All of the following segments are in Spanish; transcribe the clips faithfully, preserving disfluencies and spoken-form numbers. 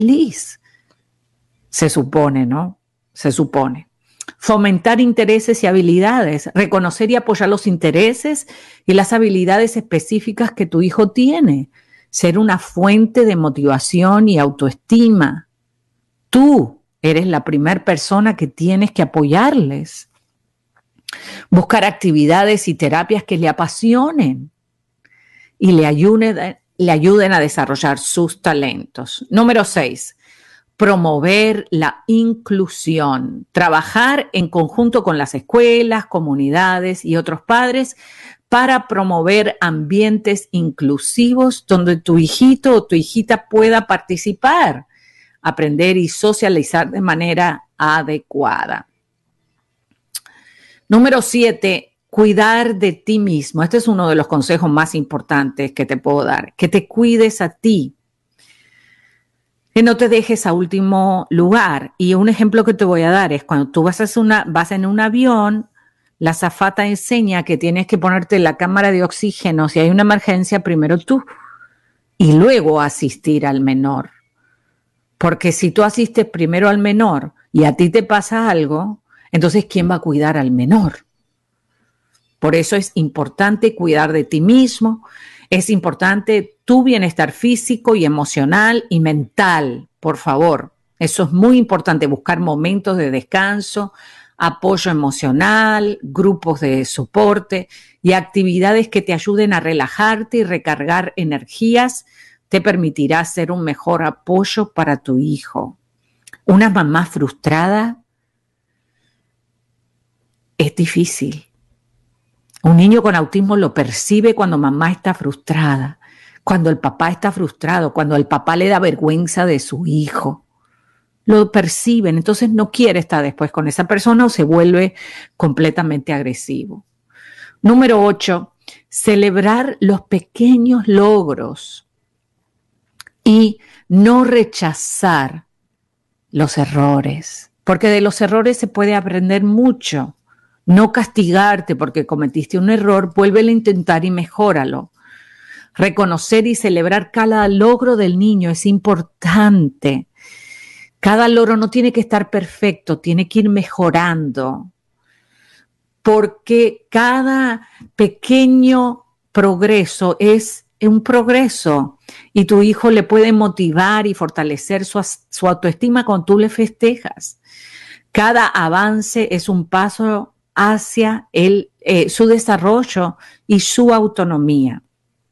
feliz. Se supone, ¿no? Se supone. Fomentar intereses y habilidades, reconocer y apoyar los intereses y las habilidades específicas que tu hijo tiene, ser una fuente de motivación y autoestima. Tú eres la primera persona que tienes que apoyarles. Buscar actividades y terapias que le apasionen y le ayuden, le ayuden a desarrollar sus talentos. Número seis. Promover la inclusión, trabajar en conjunto con las escuelas, comunidades y otros padres para promover ambientes inclusivos donde tu hijito o tu hijita pueda participar, aprender y socializar de manera adecuada. Número siete, cuidar de ti mismo. Este es uno de los consejos más importantes que te puedo dar, que te cuides a ti. Que no te dejes a último lugar. Y un ejemplo que te voy a dar es cuando tú vas, a hacer una, vas en un avión, la azafata enseña que tienes que ponerte la cámara de oxígeno si hay una emergencia, primero tú y luego asistir al menor. Porque si tú asistes primero al menor y a ti te pasa algo, entonces ¿quién va a cuidar al menor? Por eso es importante cuidar de ti mismo. Es importante tu bienestar físico y emocional y mental, por favor. Eso es muy importante, buscar momentos de descanso, apoyo emocional, grupos de soporte y actividades que te ayuden a relajarte y recargar energías. Te permitirá ser un mejor apoyo para tu hijo. Una mamá frustrada es difícil. Un niño con autismo lo percibe cuando mamá está frustrada, cuando el papá está frustrado, cuando el papá le da vergüenza de su hijo. Lo perciben, entonces no quiere estar después con esa persona o se vuelve completamente agresivo. Número ocho, celebrar los pequeños logros y no rechazar los errores, porque de los errores se puede aprender mucho. No castigarte porque cometiste un error, vuélvelo a intentar y mejóralo. Reconocer y celebrar cada logro del niño es importante. Cada logro no tiene que estar perfecto, tiene que ir mejorando. Porque cada pequeño progreso es un progreso y tu hijo le puede motivar y fortalecer su, su autoestima cuando tú le festejas. Cada avance es un paso hacia el, eh, su desarrollo y su autonomía.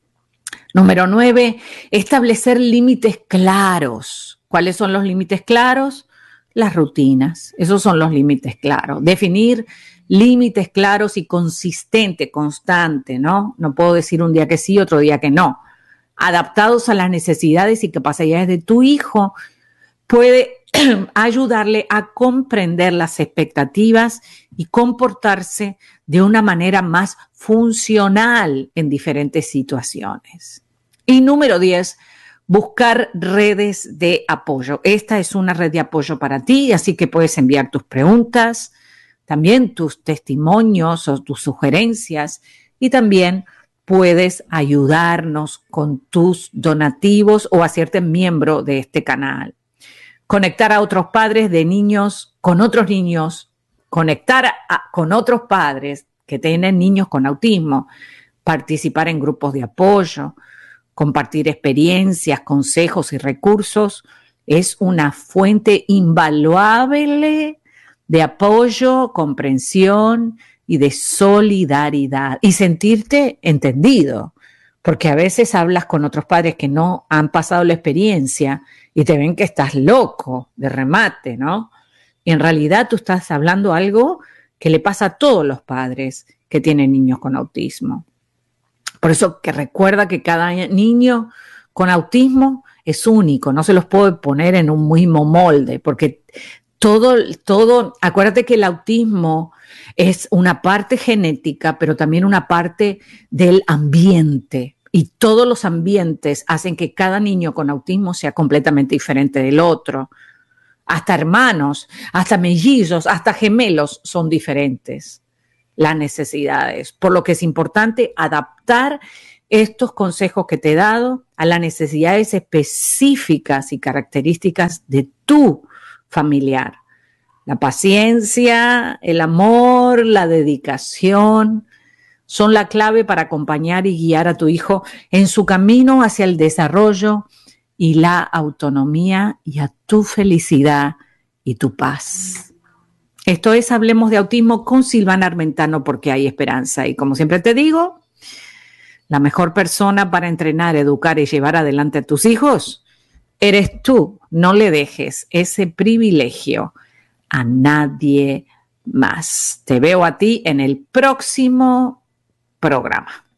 Número nueve, establecer límites claros. ¿Cuáles son los límites claros? Las rutinas. Esos son los límites claros. Definir límites claros y consistente, constante, ¿no? No puedo decir un día que sí, otro día que no. Adaptados a las necesidades y capacidades de tu hijo, puede ayudarle a comprender las expectativas y comportarse de una manera más funcional en diferentes situaciones. Y número diez, buscar redes de apoyo. Esta es una red de apoyo para ti, así que puedes enviar tus preguntas, también tus testimonios o tus sugerencias y también puedes ayudarnos con tus donativos o hacerte miembro de este canal. Conectar a otros padres de niños con otros niños, conectar a, con otros padres que tienen niños con autismo, participar en grupos de apoyo, compartir experiencias, consejos y recursos, es una fuente invaluable de apoyo, comprensión y de solidaridad y sentirte entendido. Porque a veces hablas con otros padres que no han pasado la experiencia y te ven que estás loco de remate, ¿no? Y en realidad tú estás hablando algo que le pasa a todos los padres que tienen niños con autismo. Por eso que recuerda que cada niño con autismo es único, no se los puede poner en un mismo molde, porque todo, todo, acuérdate que el autismo es una parte genética, pero también una parte del ambiente. Y todos los ambientes hacen que cada niño con autismo sea completamente diferente del otro. Hasta hermanos, hasta mellizos, hasta gemelos son diferentes las necesidades. Por lo que es importante adaptar estos consejos que te he dado a las necesidades específicas y características de tu familiar. La paciencia, el amor, la dedicación son la clave para acompañar y guiar a tu hijo en su camino hacia el desarrollo y la autonomía y a tu felicidad y tu paz. Esto es Hablemos de Autismo con Silvana Armentano, porque hay esperanza. Y como siempre te digo, la mejor persona para entrenar, educar y llevar adelante a tus hijos eres tú. No le dejes ese privilegio a nadie más. Te veo a ti en el próximo programa.